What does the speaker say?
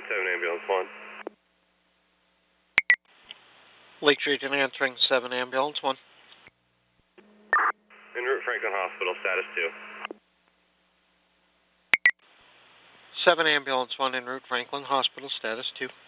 7 ambulance 1. Lake Region answering 7 ambulance 1. En route Franklin Hospital, status 2. 7 ambulance 1 en route Franklin Hospital, status 2.